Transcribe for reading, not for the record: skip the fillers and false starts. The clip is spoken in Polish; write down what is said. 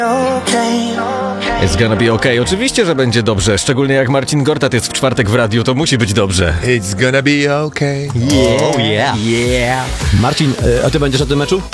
It's gonna be okay. Oczywiście, że będzie dobrze. Szczególnie jak Marcin Gortat jest w czwartek w radiu, to musi być dobrze. It's gonna be okay. Marcin, a ty będziesz na tym meczu?